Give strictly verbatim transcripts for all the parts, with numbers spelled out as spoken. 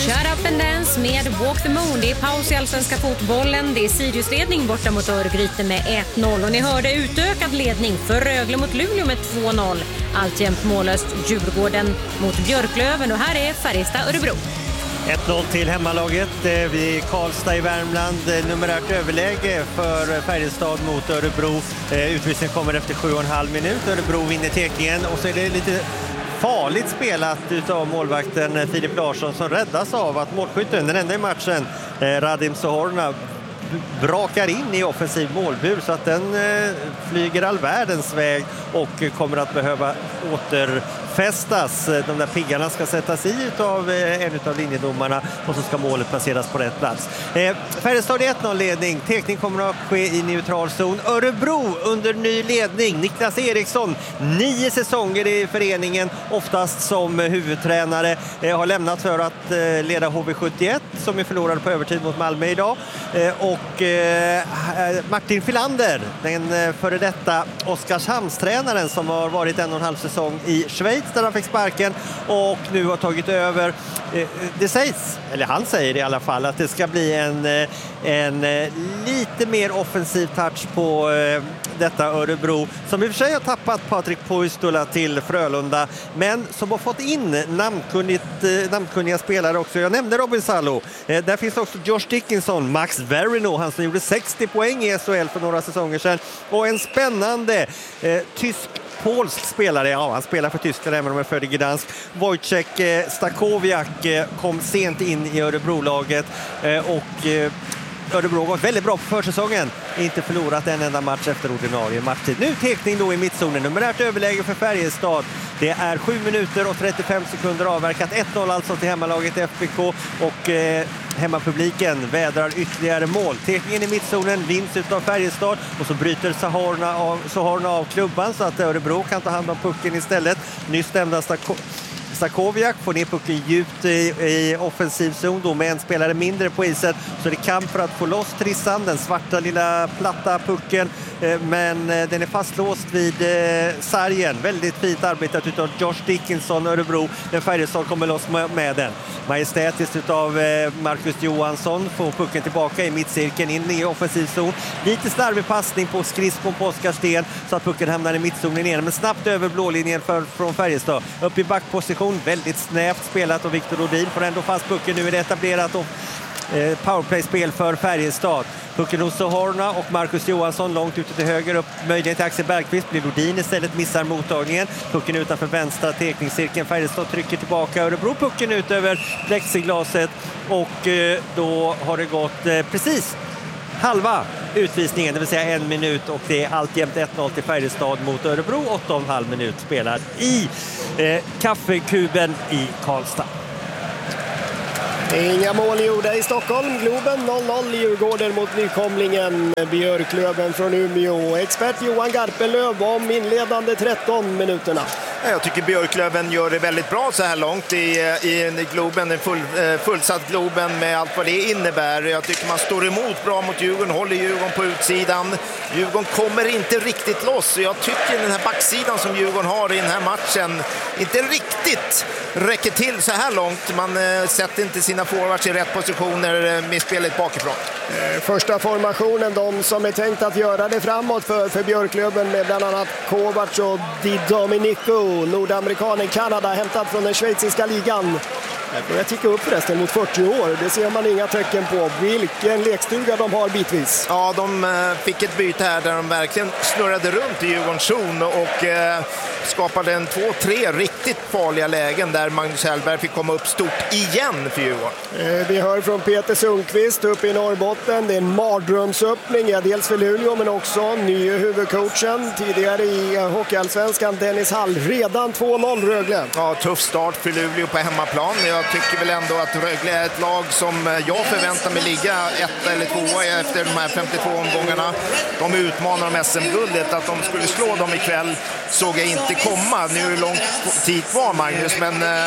Shut Up and Dance med Walk the Moon. Det är paus i allsvenska fotbollen. Det är Sirius-ledning borta mot Örgryte med ett noll. Och ni hörde utökad ledning för Rögle mot Luleå med två noll. Alltjämt målöst Djurgården mot Björklöven. Och här är Färjestad-Örebro. ett noll till hemmalaget vid Karlstad i Värmland. Numerärt överläge för Färjestad mot Örebro. Utvisningen kommer efter sju och en halv minut. Örebro vinner tekningen och så är det lite farligt spelat utav målvakten Filip Larsson som räddas av att målskytten, den enda i matchen, Radim Sohorna, brakar in i offensiv målbur så att den flyger all världens väg och kommer att behöva återfästas. De där piggarna ska sättas i utav en av linjedomarna och så ska målet placeras på rätt plats. Eh, Färjestad ett noll-ledning. Tekning kommer att ske i neutral zon. Örebro under ny ledning. Niklas Eriksson, nio säsonger i föreningen, oftast som huvudtränare, eh, har lämnat för att eh, leda H V sjuttioett som är förlorade på övertid mot Malmö idag. Eh, och eh, Martin Filander, den eh, före detta Oskarshamnstränaren som har varit en och en halv säsong i Schweiz där han fick sparken och nu har tagit över. Det sägs, eller han säger i alla fall, att det ska bli en, en lite mer offensiv touch på detta Örebro som i och för sig har tappat Patrik Puistola till Frölunda men som har fått in namnkunnigt, namnkunniga spelare också. Jag nämnde Robin Salo. Där finns också Josh Dickinson, Max Verino, han som gjorde sextio poäng i S H L för några säsonger sedan, och en spännande eh, tysk polsk spelare, ja han spelar för Tyskland även om han är född i Gdansk. Wojciech eh, Stakowiak eh, kom sent in i Örebro-laget eh, och eh, Örebro har gått väldigt bra på försäsongen. Inte förlorat en enda match efter ordinarie matchtid. Nu tekning då i mittzonen. Numerärt överläge för Färjestad. Det är sju minuter och trettiofem sekunder avverkat. ett noll alltså till hemmalaget F B K och eh, hemmapubliken vädrar ytterligare mål. Tekningen i mittzonen vinns ut av Färjestad och så bryter Sohorna av, Sohorna av klubban så att Örebro kan ta hand om pucken istället. Nyss stämda Stako Stakowiak får ner pucken djupt i, i offensiv zon då med en spelare mindre på isen, så det är kamp för att få loss Trissan, den svarta lilla platta pucken, eh, men eh, den är fastlåst vid eh, sargen. Väldigt fint arbetat utav Josh Dickinson, Örebro. Den Färjestad kommer loss med, med den. Majestätiskt utav eh, Marcus Johansson får pucken tillbaka i mittcirkeln in i offensiv zon. Lite starvig passning på skridskon på Oskarsten så att pucken hamnar i mittzonen igen, men snabbt över blålinjen för, från Färjestad. Upp i backposition, väldigt snävt spelat och Viktor Rodin får ändå fast pucken. Nu är det etablerat och eh, powerplay-spel för Färjestad. Pucken hos Sohorna och Marcus Johansson långt ute till höger upp. Möjlighet till Axel Bergqvist. Blir Rodin istället, missar mottagningen. Pucken utanför vänstra tekningscirkeln. Färjestad trycker tillbaka. Örebro pucken ut över plexiglaset och eh, då har det gått eh, precis halva utvisningen, det vill säga en minut, och det är alltjämt ett noll till Färjestad mot Örebro. åtta och en halv minut spelad i eh, kaffekuben i Karlstad. Inga mål gjorda i Stockholm. Globen noll noll i Djurgården mot nykomlingen Björklöven från Umeå. Expert Johan Garpenlöv om inledande tretton minuterna. Jag tycker Björklöven gör det väldigt bra så här långt i, i Globen, en full, fullsatt Globen med allt vad det innebär. Jag tycker man står emot bra mot Djurgården, håller Djurgården på utsidan. Djurgården kommer inte riktigt loss, och jag tycker den här backsidan som Djurgården har i den här matchen inte riktigt räcker till så här långt. Man äh, sätter inte sina forwards i rätt positioner med spelet bakifrån. Första formationen, de som är tänkt att göra det framåt för, för Björklöven med bland annat Kovacs och Di Domenico, nordamerikanen Kanada, hämtad från den schweiziska ligan. Jag börjar ticka upp förresten mot fyrtio år. Det ser man inga tecken på. Vilken lekstuga de har bitvis. Ja, de fick ett byte här där de verkligen snurrade runt i Djurgårdens zon och eh, skapade en två tre riktigt farliga lägen där Magnus Hellberg fick komma upp stort igen för Djurgården. Eh, vi hör från Peter Sundqvist uppe i Norrbotten. Det är en mardrömsöppning, ja, dels för Luleå men också nya huvudcoachen tidigare i Hockeyallsvenskan, Dennis Hall. Redan två noll Rögle. Ja, tuff start för Luleå på hemmaplan. Jag tycker väl ändå att Rögle är ett lag som jag förväntar mig ligga ett eller två efter de här femtiotvå omgångarna. De utmanar om S M-guldet. Att de skulle slå dem ikväll såg jag inte komma. Nu är det lång tid kvar, Magnus, men eh,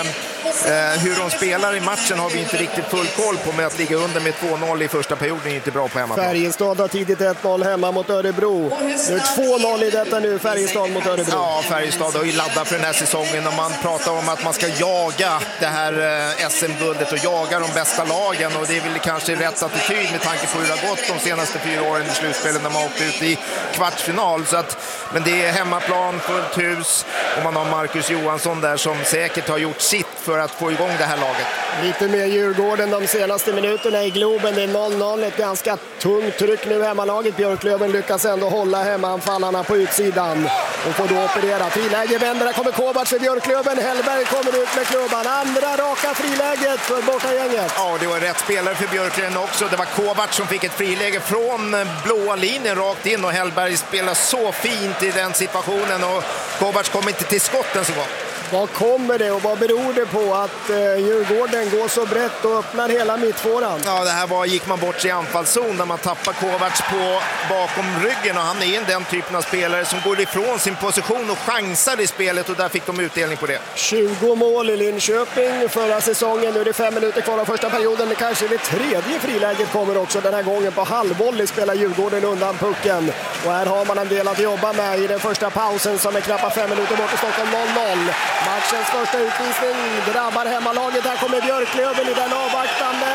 Eh, hur de spelar i matchen har vi inte riktigt full koll på, men att ligga under med två noll i första perioden är inte bra på hemmaplan. Färjestad har tidigt ett noll hemma mot Örebro. Nu två noll i detta nu, Färjestad mot Örebro. Ja, Färjestad har ju laddat för den här säsongen och man pratar om att man ska jaga det här eh, S M-guldet och jaga de bästa lagen, och det är väl kanske rätt attityd med tanke på hur det har gått de senaste fyra åren i slutspelet när man åkt ut i kvartsfinal. Så att, men det är hemmaplan, fullt hus, och man har Marcus Johansson där som säkert har gjort sitt för att få igång det här laget. Lite mer Djurgården de senaste minuterna i Globen. Det är noll noll, ett ganska tungt tryck nu hemmalaget. Björklöven lyckas ändå hålla hemmaanfallarna på utsidan och får då operera. Friläge vänder, där kommer Kovacs för Björklöven. Hellberg kommer ut med klubban. Andra raka friläget för bortagänget. Ja, det var rätt spelare för Björklöven också. Det var Kovacs som fick ett friläge från blåa linjen rakt in, och Hellberg spelar så fint i den situationen, och Kovacs kom inte till skotten så gott. Vad kommer det och vad beror det på att eh, Djurgården går så brett och öppnar hela mittfåran? Ja, det här var, gick man bort sig i anfallszon där man tappar Kovacs på bakom ryggen, och han är den typen av spelare som går ifrån sin position och chansar i spelet, och där fick de utdelning på det. tjugo mål i Linköping förra säsongen. Nu är det fem minuter kvar av första perioden. Det kanske det tredje friläget kommer också den här gången. På halvvolley spelar Djurgården undan pucken. Och här har man en del att jobba med i den första pausen som är knappt fem minuter bort i Stockholm. noll noll. Matchens första utvisning drabbar hemmalaget. Här kommer Björklöven i den avvaktande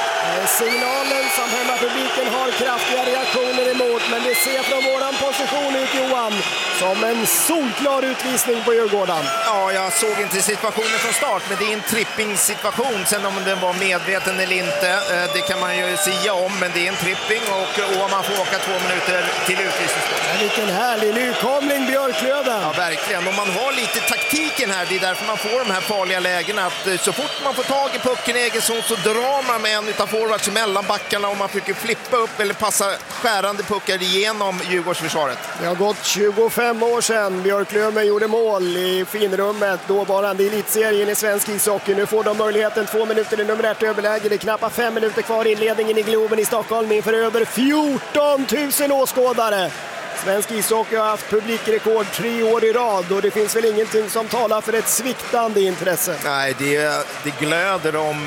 signalen som hemmapubliken har kraftiga reaktioner emot. Men det ser från våran position ut, Johan, som en solklar utvisning på Djurgården. Ja, jag såg inte situationen från start, men det är en tripping-situation. Sen om den var medveten eller inte, det kan man ju säga om, men det är en tripping, och, och man får åka två minuter till utvisningsskott. Vilken härlig nykomling, Björklöven! Ja, verkligen. Och man har lite taktiken här, det är därför man får de här farliga lägena. Att så fort man får tag i pucken i egen zon så drar man med en utav forwards mellan backarna, och man försöker flippa upp eller passa skärande puckar igenom Djurgårdsförsvaret. Det har gått tjugofem år sedan Björklöven gjorde mål i finrummet. Då var han i elitserien i svensk ishockey. Nu får de möjligheten, två minuter i nummer ett överläge. Det är knappt fem minuter kvar i inledningen i Globen i Stockholm inför över fjorton tusen åskådare. Svensk ishockey har haft publikrekord tre år i rad, och det finns väl ingenting som talar för ett sviktande intresse. Nej, det, det glöder om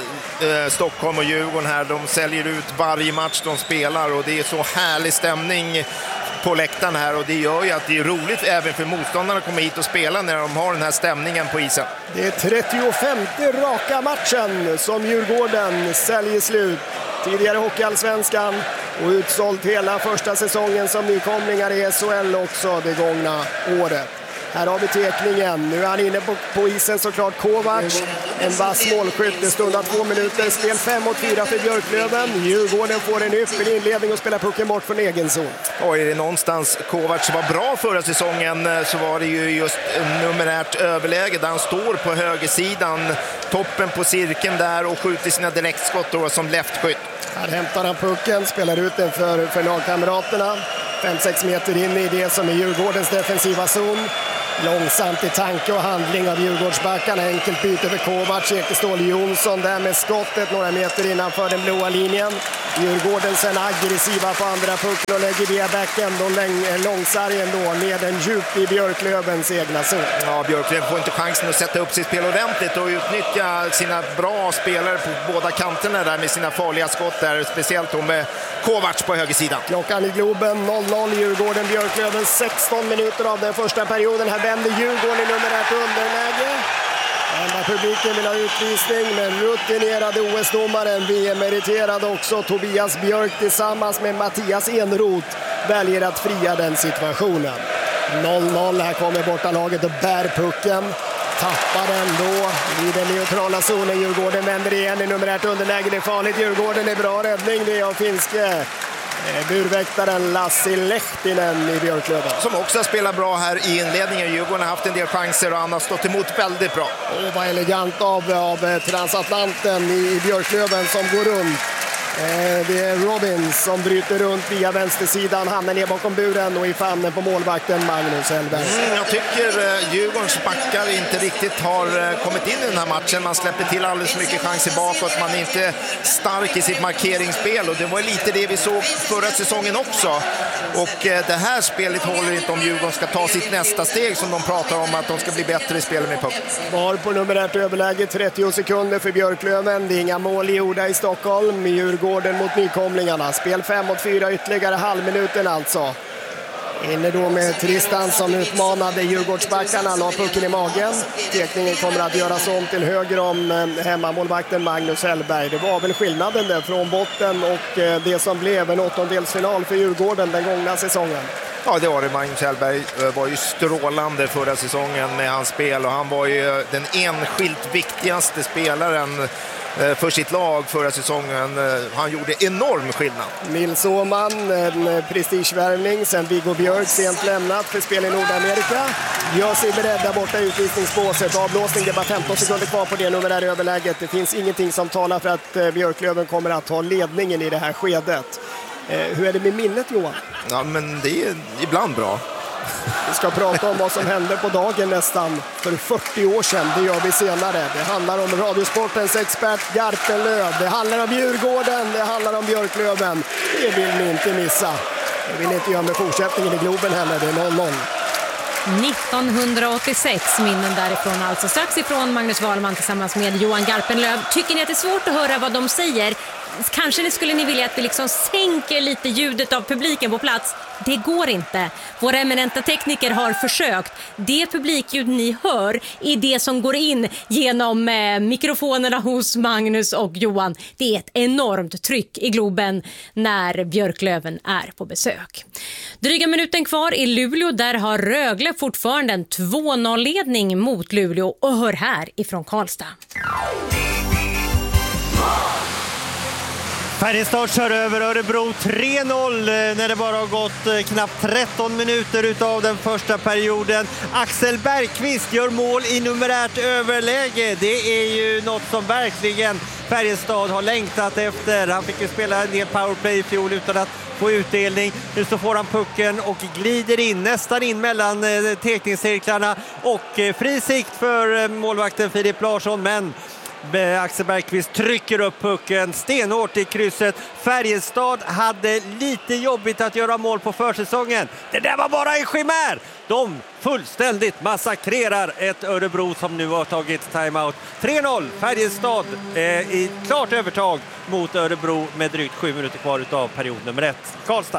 eh, Stockholm och Djurgården här. De säljer ut varje match de spelar, och det är så härlig stämning på läktaren här, och det gör ju att det är roligt även för motståndarna att komma hit och spela när de har den här stämningen på isen. Det är trettiofemte raka matchen som Djurgården säljer slut. Tidigare hockeyallsvenskan och utsålt hela första säsongen som nykomlingar i S H L också det gångna året. Här har vi tekningen. Nu är han inne på, på isen såklart, Kovacs. En vass målskytt. Det stundar två minuter. Spel fem mot fyra för Björklöven. Djurgården får en ypperlig inledning och spelar pucken bort från egen zon. Och är det någonstans Kovacs var bra förra säsongen, så var det ju just numerärt överläge där han står på högersidan, toppen på cirkeln där, och skjuter sina direktskott då som leftskytt. Här hämtar han pucken, spelar ut den för, för lagkamraterna. fem sex meter in i det som är Djurgårdens defensiva zon. Långsamt i tanke och handling av Djurgårdsbackarna. Enkelt byte för Kovacs, Ekestål Jonsson där med skottet några meter innanför den blåa linjen. Djurgården sen aggressiva på andra pucken och lägger via backhand och långsargen då med en djup i Björklövens egna zon. Ja, Björklöven får inte chansen att sätta upp sitt spel ordentligt och utnyttja sina bra spelare på båda kanterna där med sina farliga skott där, speciellt då med Kovacs på högersidan. Klockan i Globen noll noll, Djurgården Björklöven, sexton minuter av den första perioden. Här vänder Djurgården i numerärt underläge. Enda publiken vill ha utvisning, men rutinerade O S-domaren, V M-meriterad också, Tobias Björk tillsammans med Mattias Enroth väljer att fria den situationen. noll noll, här kommer bortalaget och bär pucken. Tappar den då i den neutrala zonen. Djurgården vänder igen i numerärt underläge. Det är farligt. Djurgården är bra räddning. Det är av finske burväktaren Lassi Lehtinen i Björklöven. Som också har spelat bra här i inledningen. Djurgården har haft en del chanser och han har stått emot väldigt bra. Och vad elegant av, av transatlanten i Björklöven som går runt Det är Robbins som bryter runt via vänstersidan, hamnar ner bakom buren och i famnen på målvakten Magnus Hellberg. Mm, jag tycker Djurgårdens backar inte riktigt har kommit in i den här matchen. Man släpper till alldeles för mycket chanser bakåt. Man är inte stark i sitt markeringsspel och det var lite det vi såg förra säsongen också. Och det här spelet håller inte om Djurgården ska ta sitt nästa steg som de pratar om, att de ska bli bättre i spelet med puck. Var på numerärt överläge, trettio sekunder för Björklöven. Det är inga mål gjorda i Stockholm. Djurgården mot nykomlingarna. Spel fem mot fyra, ytterligare halvminuten alltså. Inne då med Tristan som utmanade Djurgårdsbackarna, la pucken i magen. Tekningen kommer att göras om till höger om hemmamålvakten Magnus Hellberg. Det var väl skillnaden där från botten och det som blev en åttondelsfinal för Djurgården den gångna säsongen. Ja, det var det. Magnus Hellberg var ju strålande förra säsongen med hans spel och han var ju den enskilt viktigaste spelaren för sitt lag förra säsongen. Han gjorde enorm skillnad. Nils Åman, en prestigevärvning sen Viggo Björk sent lämnat för spel i Nordamerika. Gör sig beredda borta i utvisningsbåset. Avblåsning, det är bara femton sekunder kvar på det numerära överläget. Det finns ingenting som talar för att Björklöven kommer att ta ledningen i det här skedet. Hur är det med minnet, Johan? Ja, men det är ibland bra. Vi ska prata om vad som hände på dagen nästan för fyrtio år sedan. Det gör vi senare. Det handlar om Radiosportens expert Garpenlöv. Det handlar om Djurgården. Det handlar om Björklöven. Det vill ni inte missa. Det vill ni inte göra med fortsättningen i Globen heller. Det är noll noll. nittonhundraåttiosex, minnen därifrån alltså. Strax ifrån Magnus Wahlman tillsammans med Johan Garpenlöv. Tycker ni att det är svårt att höra vad de säger? Kanske ni skulle ni vilja att vi liksom sänker lite ljudet av publiken på plats. Det går inte. Våra eminenta tekniker har försökt. Det publikljud ni hör är det som går in genom eh, mikrofonerna hos Magnus och Johan. Det är ett enormt tryck i Globen när Björklöven är på besök. Dryga minuten kvar i Luleå. Där har Rögle fortfarande en två noll-ledning mot Luleå. Och hör här ifrån Karlstad. Färjestad kör över Örebro tre noll när det bara har gått knappt tretton minuter utav den första perioden. Axel Bergqvist gör mål i numerärt överläge. Det är ju något som verkligen Färjestad har längtat efter. Han fick ju spela en del powerplay i fjol utan att få utdelning. Nu så får han pucken och glider in, nästan in mellan tekningscirklarna och fri sikt för målvakten Filip Larsson, men Axel Bergqvist trycker upp pucken stenhårt i krysset. Färjestad hade lite jobbigt att göra mål på försäsongen. Det där var bara en chimär. De fullständigt massakrerar ett Örebro som nu har tagit timeout. tre noll, Färjestad eh, i klart övertag mot Örebro med drygt sju minuter kvar av period nummer ett. Karlstad.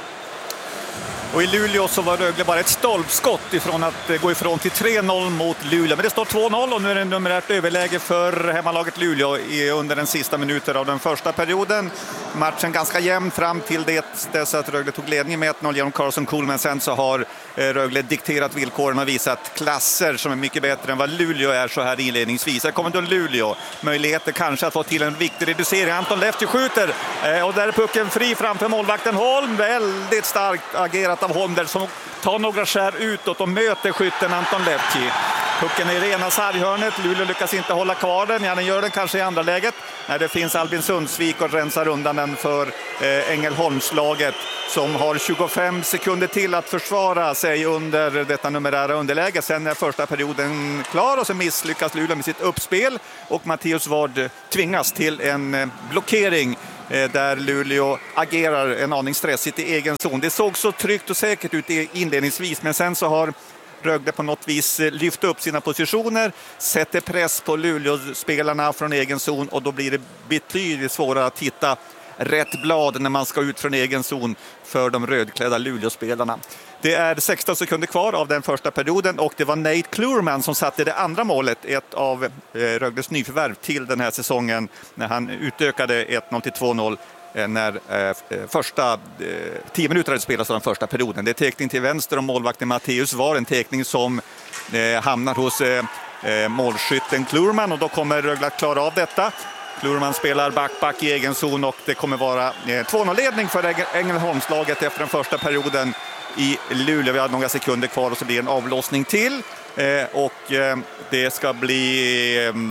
Och i Luleå så var Rögle bara ett stolpskott ifrån att gå ifrån till tre noll mot Luleå. Men det står två noll och nu är det numerärt överläge för hemmalaget Luleå i, under den sista minuten av den första perioden. Matchen ganska jämn fram till det dess att Rögle tog ledningen med ett noll genom Carson Cool. Men sen så har Rögle dikterat villkoren och visat klasser som är mycket bättre än vad Luleå är så här inledningsvis. Här kommer då Luleå. Möjligheter kanske att få till en viktig reducering. Anton Lefty skjuter och där är pucken fri framför målvakten Holm. Väldigt starkt agerat av Holm där som tar några skär utåt och möter skytten Anton Lefty. Pucken är i rena sarghörnet. Luleå lyckas inte hålla kvar den. Ja, den gör den kanske i andra läget. När det finns Albin Sundsvik och rensar undan den för eh, Ängelholmslaget som har tjugofem sekunder till att försvara sig under detta numerära underläge. Sen är första perioden klar och så misslyckas Luleå med sitt uppspel och Mattias Ward tvingas till en eh, blockering eh, där Luleå agerar en aning stressigt i egen zon. Det såg så tryggt och säkert ut inledningsvis, men sen så har Rögle på något vis lyft upp sina positioner, sätter press på Luleå-spelarna från egen zon och då blir det betydligt svårare att hitta rätt blad när man ska ut från egen zon för de rödklädda Luleå-spelarna. Det är sexton sekunder kvar av den första perioden och det var Nate Klurman som satte det andra målet, ett av eh, Rögles nyförvärv till den här säsongen när han utökade ett noll till två noll. När eh, första eh, tio minuter hade spelats av den första perioden. Det är tekning till vänster och målvakten Matteus var en tekning som eh, hamnar hos eh, eh, målskytten Klurman och då kommer Rögle att klara av detta. Klurman spelar back-back i egen zon och det kommer vara eh, två noll-ledning för Ängelholmslaget efter den första perioden i Luleå. Vi har några sekunder kvar och så blir en avlåsning till. Eh, och eh, det ska bli eh,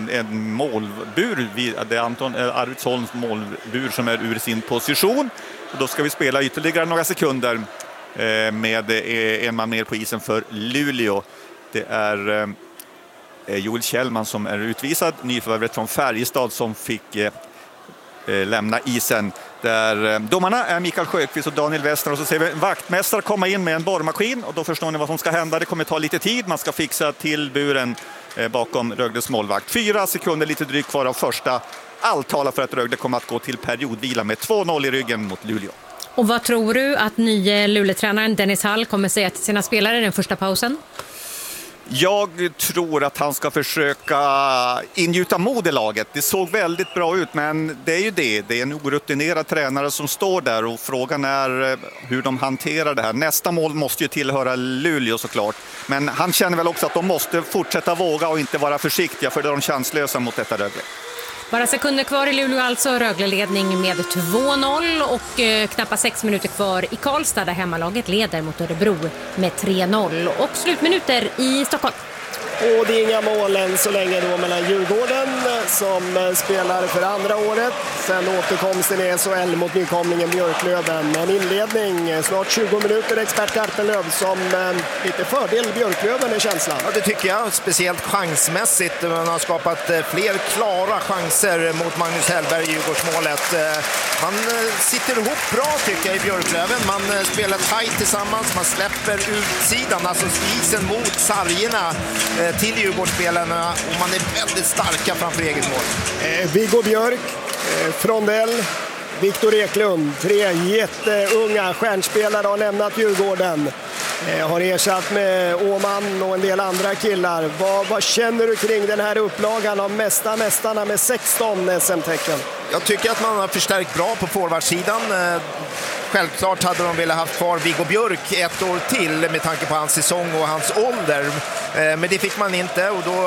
en, en målbur. Det är Anton Arvidsholms målbur som är ur sin position. Och då ska vi spela ytterligare några sekunder med en man mer på isen för Luleå. Det är Joel Kjellman som är utvisad, nyförvärvet från Färjestad, som fick eh, lämna isen. Där domarna är Mikael Sjöqvist och Daniel Wester, och så ser vi en vaktmästare komma in med en borrmaskin, och då förstår ni vad som ska hända. Det kommer ta lite tid, man ska fixa till buren eh, bakom Rögles målvakt. Fyra sekunder lite drygt kvar av första. Allt talar för att Rögle kommer att gå till periodvila med två noll i ryggen mot Luleå. Och vad tror du att nye Luleå-tränaren Dennis Hall kommer säga till sina spelare i den första pausen? Jag tror att han ska försöka ingjuta mod i laget. Det såg väldigt bra ut, men det är ju det. Det är en orutinerad tränare som står där, och frågan är hur de hanterar det här. Nästa mål måste ju tillhöra Luleå såklart. Men han känner väl också att de måste fortsätta våga och inte vara försiktiga, för de är chanslösa mot detta Rögle. Bara sekunder kvar i Luleå, alltså Rögle-ledning med två noll, och eh, knappt sex minuter kvar i Karlstad där hemmalaget leder mot Örebro med tre noll, och slutminuter i Stockholm. Och det är inga mål än så länge då mellan Djurgården som spelar för andra året. Sen återkomsten i S H L mot nykomlingen Björklöven. En inledning, snart tjugo minuter, expert Garpenlöv som eh, lite fördel Björklöven är känslan. Ja, det tycker jag, speciellt chansmässigt. Man har skapat eh, fler klara chanser mot Magnus Hellberg i Djurgårdsmålet. Eh, man eh, sitter ihop bra tycker jag i Björklöven. Man eh, spelar tajt tillsammans, man släpper utsidan, alltså isen mot sargerna eh, till Djurgårdsspelarna, och man är väldigt starka framför eget mål. Eh, Viggo Björk, eh, Frondell, Viktor Eklund, tre jätteunga stjärnspelare har lämnat Djurgården. Eh, har ersatt med Åman och en del andra killar. Vad, vad känner du kring den här upplagan av mästa mästarna med sexton S M-tecken? Jag tycker att man har förstärkt bra på forwardsidan. Eh, Självklart hade de velat ha kvar Viggo Björk ett år till med tanke på hans säsong och hans ålder. Men det fick man inte, och då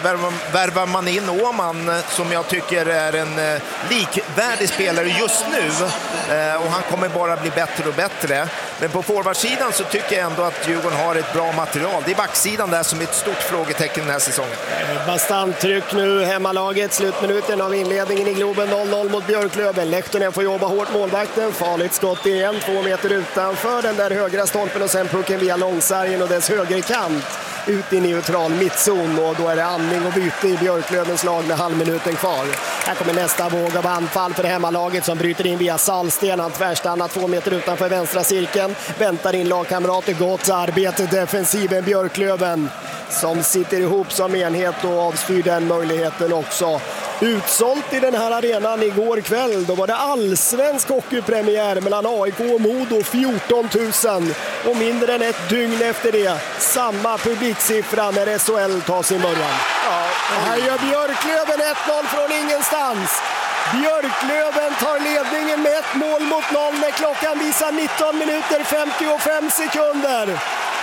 värvar man in Åman som jag tycker är en likvärdig spelare just nu. Och han kommer bara bli bättre och bättre. Men på forwardsidan så tycker jag ändå att Djurgården har ett bra material. Det är backsidan där som är ett stort frågetecken den här säsongen. Bastant tryck nu, hemmalaget. Slutminuten av inledningen i Globen, noll noll mot Björklöven. Lehtonen får jobba hårt, målvakten. Farligt skott igen, två meter utanför den där högra stolpen, och sen pucken via långsargen och dess högerkant ut i neutral mittzon, och då är det andning och byte i Björklövens lag med halvminuten kvar. Här kommer nästa våg av anfall för hemmalaget som bryter in via Salsten. Han tvärstannar två meter utanför vänstra cirkeln, väntar in lagkamrater. Gott arbete defensiven Björklöven som sitter ihop som enhet och avstyr den möjligheten också. Utsålt i den här arenan igår kväll. Då var det allsvensk hockeypremiär mellan A I K och Modo, fjorton tusen. Och mindre än ett dygn efter det, samma publiksiffra när S H L tar sin början. Ja, och här gör Björklöven ett noll från ingenstans. Björklöven tar ledningen med ett mål mot noll när klockan visar nitton minuter femtiofem sekunder.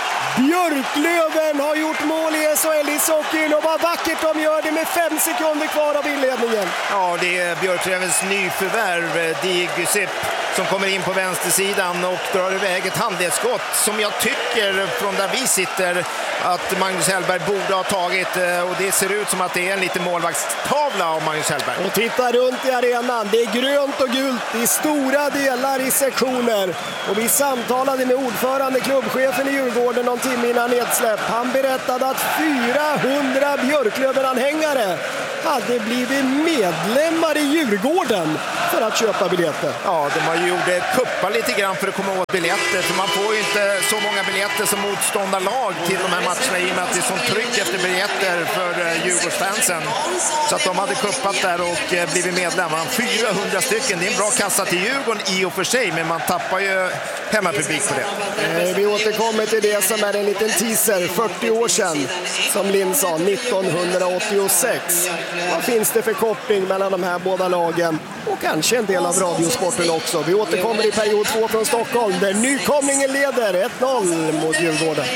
Björklöven har gjort mål i S H L-ishockeyn, och vad vackert de gör det med fem sekunder kvar av inledningen. Ja, det är Björklövens nyförvärv, Digusip, som kommer in på vänstersidan och drar iväg ett handledsskott som jag tycker från där vi sitter att Magnus Hellberg borde ha tagit, och det ser ut som att det är en liten målvaktstavla av Magnus Hellberg. Och titta runt i arenan, det är grönt och gult i stora delar i sektioner, och vi samtalade med ordförande klubbchefen i Djurgården om timme innan nedsläpp. Han berättade att fyrahundra Björklöven-anhängare hade blivit medlemmar i Djurgården för att köpa biljetter. Ja, de har ju gjort kuppa lite grann för att komma åt biljetter, för man får ju inte så många biljetter som motståndarlag till de här matcherna i och med att det är sånt tryck efter biljetter för Djurgårdsfansen. Så att de hade kuppat där och blivit medlemmar. fyrahundra stycken, det är en bra kassa till Djurgården i och för sig, men man tappar ju hemmapublik på det. Vi återkommer till det som är en liten teaser, fyrtio år sedan, som Linn sa, nittonhundraåttiosex. Vad finns det för koppling mellan de här båda lagen? Och kanske en del av radiosporten också. Vi återkommer i period två från Stockholm där nykomlingen leder ett noll mot Djurgården.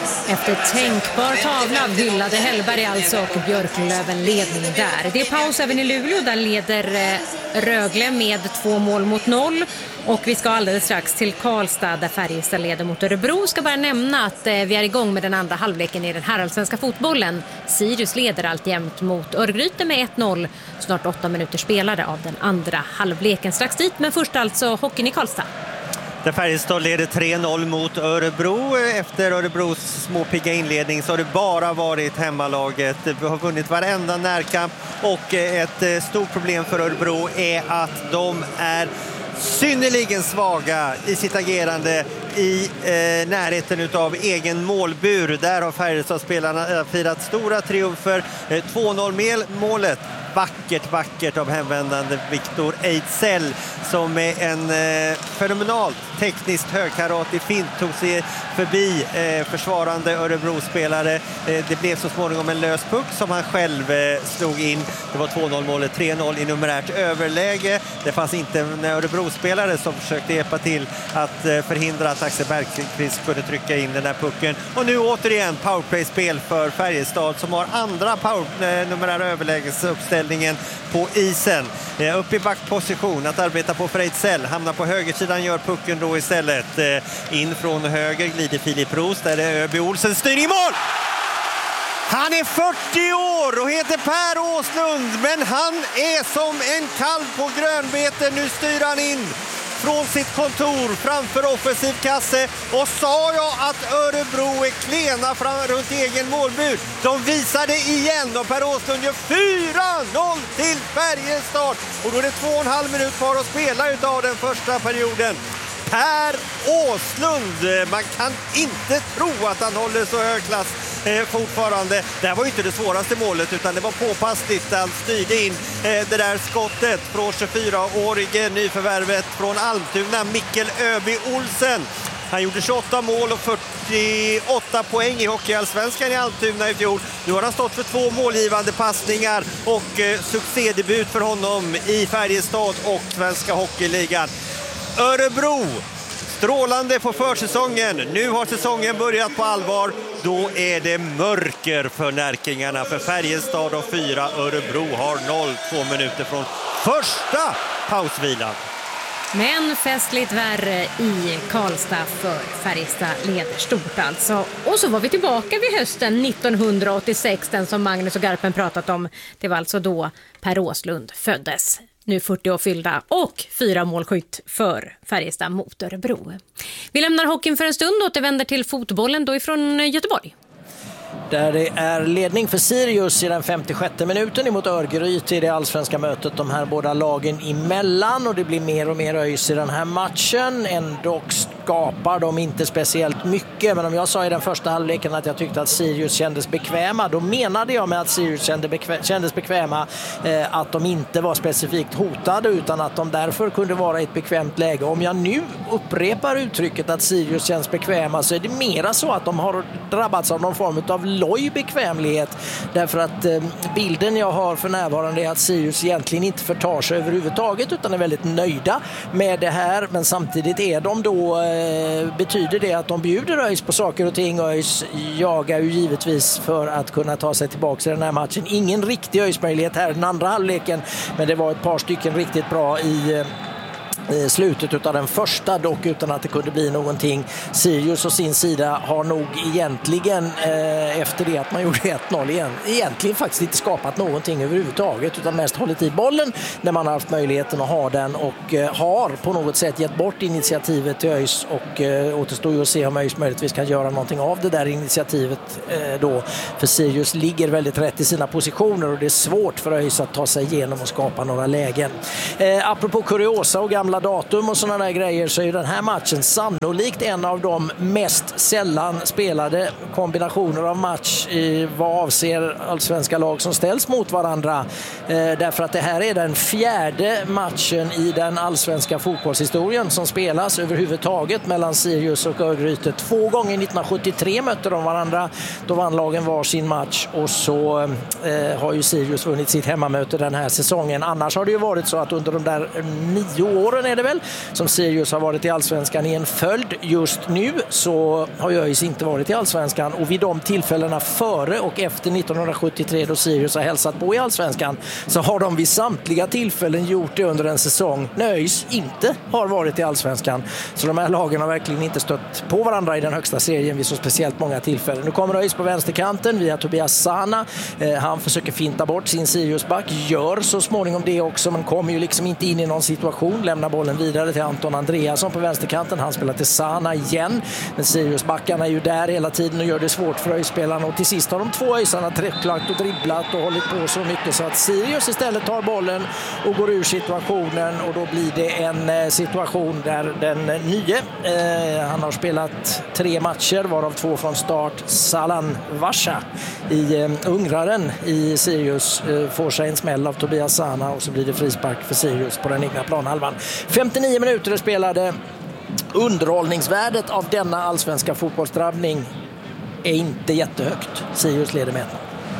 Efter tänkbar tavla hyllade Hellberg alltså och Björklöven ledning där. Det är paus även i Luleå, där leder Rögle med två mål mot noll. Och vi ska alldeles strax till Karlstad där Färjestad leder mot Örebro. Ska bara nämna att vi är igång med den andra halvleken i den här allsvenska fotbollen. Sirius leder alltjämt mot Örgryte med ett noll. Snart åtta minuter spelade av den andra halvleken. Strax dit, men först alltså hockeyn i Karlstad. Där Färjestad leder tre noll mot Örebro. Efter Örebros småpigga inledning så har det bara varit hemmalaget. Vi har vunnit varenda närkamp och ett stort problem för Örebro är att de är synnerligen svaga i sitt agerande i eh, närheten av egen målbur. Där har Färjestad-spelarna firat stora triumfer. Eh, två noll-målet. Vackert, vackert av hemvändande Viktor Ejdsell som är en eh, fenomenalt tekniskt högkaratig fint tog sig förbi eh, försvarande Örebro-spelare. Eh, det blev så småningom en lös puck som han själv eh, slog in. Det var två noll-målet, tre noll i numerärt överläge. Det fanns inte en Örebro-spelare som försökte hjälpa till att eh, förhindra att Axel Bergqvist skulle trycka in den där pucken. Och nu återigen powerplay-spel för Färjestad som har andra power, eh, numerära överlägesuppställningar på isen. Eh, upp i backposition att arbeta på Freidsell. Hamnar på högersidan, gör pucken då istället. Eh, in från höger glider Filip Roos. Där är Öby Olsen styr i mål! Han är fyrtio år och heter Per Åslund, men han är som en kalv på grönbete. Nu styr han in från sitt kontor framför offensiv kasse. Och sa jag att Örebro är klena fram runt egen målbud? De visade igen och Per Åslund gör fyra noll till Färjestad. Och då är det två och en halv minut kvar att spela utav den första perioden. Per Åslund, man kan inte tro att han håller så hög klass eh, fortfarande. Det här var ju inte det svåraste målet utan det var påpassligt. Han styrde in eh, det där skottet från tjugofyraårige nyförvärvet från Almtuna, Mikkel Öby Olsen. Han gjorde tjugoåtta mål och fyrtioåtta poäng i hockeyallsvenskan i Almtuna i fjol. Nu har han stått för två målgivande passningar och eh, succédebut för honom i Färjestad och Svenska Hockeyligan. Örebro, strålande på försäsongen. Nu har säsongen börjat på allvar. Då är det mörker för närkingarna. För Färjestad och fyra, Örebro har noll, två minuter från första pausvilan. Men festligt värre i Karlstad för Färjestad leder stort alltså. Och så var vi tillbaka vid hösten nittonhundraåttiosex, den som Magnus och Garpen pratat om. Det var alltså då Per Åslund föddes. Nu fyrtio år fyllda och fyra målskytt för Färjestad mot Örebro. Vi lämnar hockeyn för en stund och återvänder till fotbollen då ifrån Göteborg. Där det är ledning för Sirius i den femtiosjätte minuten emot Örgryte i det allsvenska mötet de här båda lagen emellan. Och det blir mer och mer öjs i den här matchen. Ändå skapar de inte speciellt mycket. Men om jag sa i den första halvleken att jag tyckte att Sirius kändes bekväma, då menade jag med att Sirius kände bekväm, kändes bekväma eh, att de inte var specifikt hotade utan att de därför kunde vara i ett bekvämt läge. Om jag nu upprepar uttrycket att Sirius känns bekväma så är det mera så att de har drabbats av någon form av loj bekvämlighet. Därför att eh, bilden jag har för närvarande är att Sirius egentligen inte förtar sig överhuvudtaget utan är väldigt nöjda med det här. Men samtidigt är de då eh, betyder det att de bjuder ÖIS på saker och ting. ÖIS jagar ju givetvis för att kunna ta sig tillbaka i den här matchen. Ingen riktig ÖIS-möjlighet här i den andra halvleken, men det var ett par stycken riktigt bra i eh, i slutet av den första, dock utan att det kunde bli någonting. Sirius och sin sida har nog egentligen eh, efter det att man gjorde ett noll igen, egentligen faktiskt inte skapat någonting överhuvudtaget utan mest hållit i bollen när man har haft möjligheten att ha den och eh, har på något sätt gett bort initiativet till ÖIS och eh, återstår ju att se om ÖIS möjligtvis kan göra någonting av det där initiativet eh, då, för Sirius ligger väldigt rätt i sina positioner och det är svårt för ÖIS att ta sig igenom och skapa några lägen. Eh, apropå kuriosa och gamla datum och sådana där grejer så är den här matchen sannolikt en av de mest sällan spelade kombinationer av match i vad avser allsvenska lag som ställs mot varandra. Eh, därför att det här är den fjärde matchen i den allsvenska fotbollshistorien som spelas överhuvudtaget mellan Sirius och Örgryte. Två gånger nittonhundrasjuttiotre mötte de varandra. Då vann lagen var sin match och så eh, har ju Sirius vunnit sitt hemmamöte den här säsongen. Annars har det ju varit så att under de där nio åren åren är det väl, som Sirius har varit i Allsvenskan i en följd. Just nu så har ÖIS inte varit i Allsvenskan, och vid de tillfällena före och efter nittonhundrasjuttiotre då Sirius har hälsat på i Allsvenskan så har de vid samtliga tillfällen gjort det under en säsong när ÖIS inte har varit i Allsvenskan. Så de här lagen har verkligen inte stött på varandra i den högsta serien vid så speciellt många tillfällen. Nu kommer ÖIS på vänsterkanten via Tobias Sana. Eh, han försöker finta bort sin Siriusback, gör så småningom det också, men kommer ju liksom inte in i någon situation. Lämnar bollen vidare till Anton Andreasson på vänsterkanten. Han spelar till Sana igen. Men Siriusbackarna är ju där hela tiden och gör det svårt för ÖIS-spelarna. Och till sist har de två ÖISarna träcklagt och dribblat och hållit på så mycket så att Sirius istället tar bollen och går ur situationen. Och då blir det en eh, situation där den nye, eh, han har spelat tre matcher varav två från start, Salan Vasha i eh, ungraren i Sirius eh, får sig en smäll av Tobias Sana och så blir det frispark för Sirius på den egna planhalvan. femtionio minuter spelade. Underhållningsvärdet av denna allsvenska fotbollsdrabbning är inte jättehögt. Sirius leder med.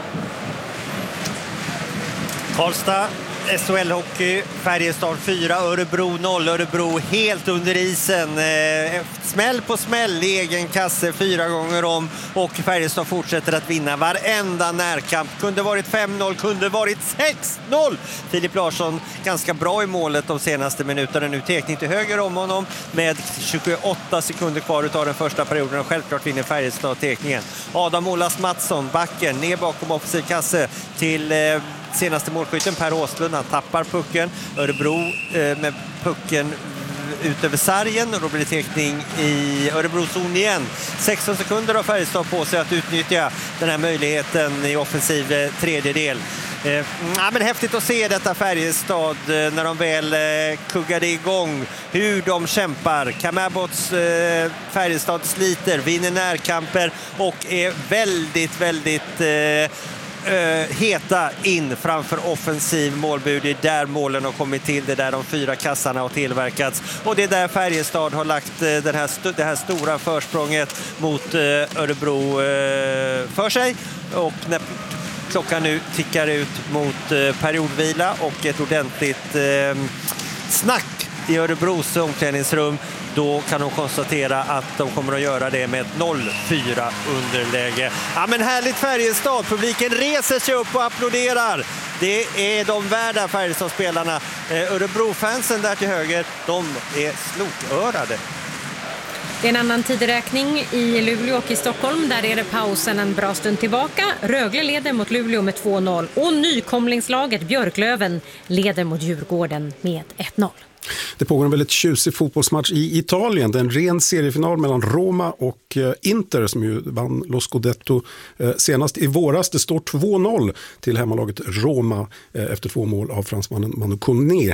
Karlstad, S H L-hockey, Färjestad fyra, Örebro noll. Örebro helt under isen. Eh, smäll på smäll i egen kasse fyra gånger om, och Färjestad fortsätter att vinna varenda närkamp. Kunde varit fem noll, kunde varit sex noll. Filip Larsson ganska bra i målet de senaste minuterna. Nu tekning till höger om honom med tjugoåtta sekunder kvar utav den första perioden, och självklart vinner Färjestad tekningen. Adam Olas Mattsson, backen, ner bakom offensiv kasse till eh, senaste målskytten Per Åslund. Han tappar pucken. Örebro eh, med pucken ut över sargen, och då blir det tekning i Örebrozon igen. sexton sekunder har Färjestad på sig att utnyttja den här möjligheten i offensiv eh, tredjedel. Eh, ja, men häftigt att se detta Färjestad eh, när de väl eh, kuggade igång, hur de kämpar. Kamabots eh, Färjestad sliter, vinner närkamper och är väldigt, väldigt eh, Uh, heta in framför offensiv målbud. Det är där målen har kommit till, det är där de fyra kassarna har tillverkats, och det är där Färjestad har lagt uh, den här st- det här stora försprånget mot uh, Örebro uh, för sig. Och när klockan nu tickar ut mot uh, periodvila och ett ordentligt uh, snack i Örebros omklädningsrum, då kan de konstatera att de kommer att göra det med ett noll fyra underläge. Ja, men härligt Färjestad. Publiken reser sig upp och applåderar. Det är de värda Färjestad-spelarna. Eh, Örebro-fansen där till höger, de är slokörade. Det är en annan tideräkning i Luleå och i Stockholm. Där är det pausen en bra stund tillbaka. Rögle leder mot Luleå med två noll. Och nykomlingslaget Björklöven leder mot Djurgården med ett noll. Det pågår en väldigt tjusig fotbollsmatch i Italien. Det är en ren seriefinal mellan Roma och Inter som ju vann Lo Scudetto senast i våras. Det står två noll till hemmalaget Roma efter två mål av fransmannen Manu Koné.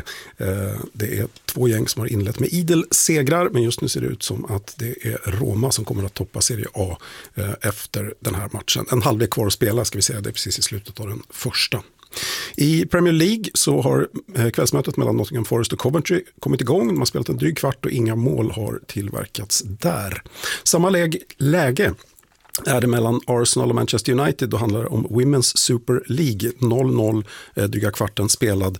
Det är två gäng som har inlett med idel segrar, men just nu ser det ut som att det är Roma som kommer att toppa Serie A efter den här matchen. En halvlek kvar att spela, ska vi säga, det är precis i slutet av den första. I Premier League så har kvällsmötet mellan Nottingham Forest och Coventry kommit igång. Man har spelat en dryg kvart och inga mål har tillverkats där. Samma läge, läge är det mellan Arsenal och Manchester United. Då handlar det om Women's Super League. noll noll, dryga kvarten spelad.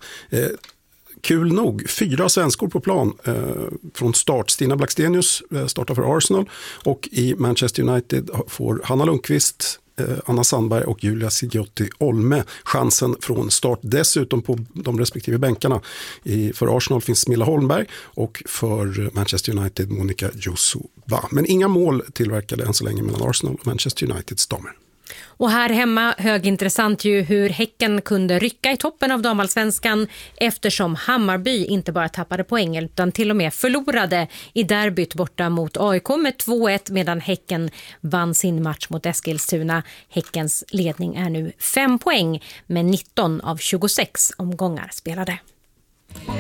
Kul nog, fyra svenskor på plan eh, från start. Stina Blackstenius eh, startar för Arsenal, och i Manchester United får Hanna Lundqvist, eh, Anna Sandberg och Julia Sigiotti Olme chansen från start. Dessutom på de respektive bänkarna. I, för Arsenal finns Milla Holmberg och för Manchester United Monica Josuva. Men inga mål tillverkade än så länge mellan Arsenal och Manchester Uniteds damer. Och här hemma, högintressant ju hur Häcken kunde rycka i toppen av damallsvenskan eftersom Hammarby inte bara tappade poäng utan till och med förlorade i derbyt borta mot A I K med två ett, medan Häcken vann sin match mot Eskilstuna. Häckens ledning är nu fem poäng med nitton av tjugosex omgångar spelade.